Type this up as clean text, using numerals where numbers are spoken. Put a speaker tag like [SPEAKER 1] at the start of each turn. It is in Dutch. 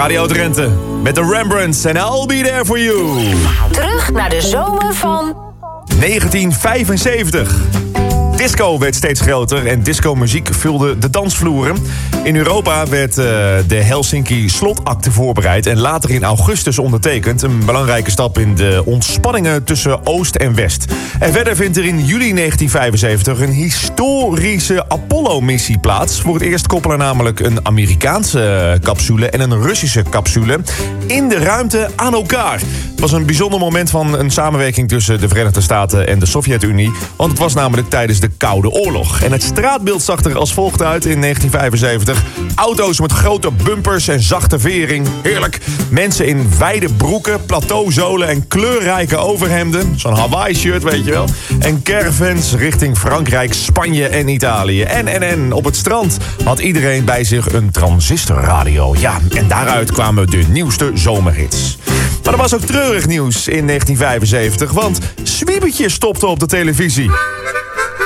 [SPEAKER 1] Radio Drenthe met de Rembrandts en I'll Be There For You.
[SPEAKER 2] Terug naar de zomer van
[SPEAKER 1] 1975. Disco werd steeds groter en discomuziek vulde de dansvloeren. In Europa werd de Helsinki Slotakte voorbereid en later in augustus ondertekend. Een belangrijke stap in de ontspanningen tussen Oost en West. En verder vindt er in juli 1975 een historische Apollo-missie plaats. Voor het eerst koppelen namelijk een Amerikaanse capsule en een Russische capsule in de ruimte aan elkaar. Het was een bijzonder moment van een samenwerking tussen de Verenigde Staten en de Sovjet-Unie. Want het was namelijk tijdens de Koude Oorlog. En het straatbeeld zag er als volgt uit in 1975. Auto's met grote bumpers en zachte vering. Heerlijk. Mensen in wijde broeken, plateauzolen en kleurrijke overhemden. Zo'n Hawaii-shirt, weet je wel. En caravans richting Frankrijk, Spanje en Italië. En op het strand had iedereen bij zich een transistorradio. Ja, en daaruit kwamen de nieuwste zomerhits. Maar er was ook treurig nieuws in 1975, want Swiebertje stopte op de televisie.